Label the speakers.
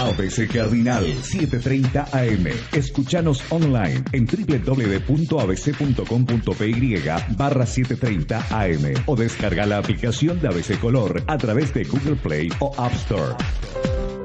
Speaker 1: ABC Cardinal 7:30 AM. Escuchanos online en www.abc.com.py/7:30 AM o descarga la aplicación de ABC Color a través de Google Play o App Store.